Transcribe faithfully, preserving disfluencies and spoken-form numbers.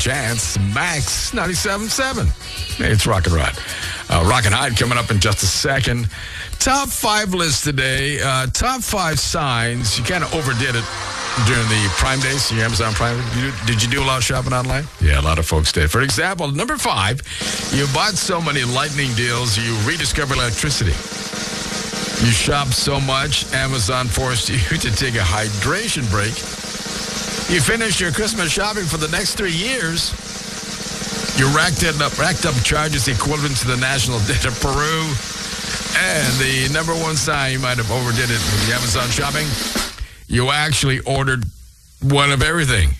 Chance, Max, ninety-seven point seven. Hey, it's Rock and Rod. Uh, Rock and Hide coming up in just a second. Top five list today. Uh, top five signs. You kind of overdid it during the Prime Days, your Amazon Prime. You, did you do a lot of shopping online? Yeah, a lot of folks did. For example, number five, you bought so many lightning deals, you rediscovered electricity. You shopped so much, Amazon forced you to take a hydration break. You finished your Christmas shopping for the next three years. You racked up, racked up charges equivalent to the national debt of Peru. And the number one sign you might have overdid it with the Amazon shopping, you actually ordered one of everything.